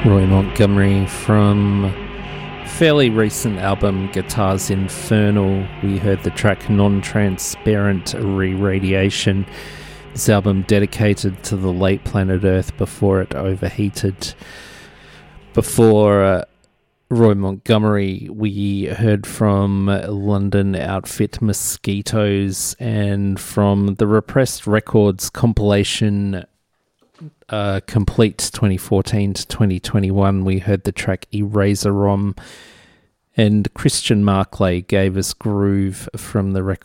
Roy Montgomery from fairly recent album Guitars Infernal. We heard the track Non-Transparent Re-Radiation. This album dedicated to the late planet Earth before it overheated. Before Roy Montgomery, we heard from London outfit Mosquitoes, and from the Repressed Records compilation Complete 2014 to 2021, we heard the track Eraser Rom, and Christian Marclay gave us Groove from the record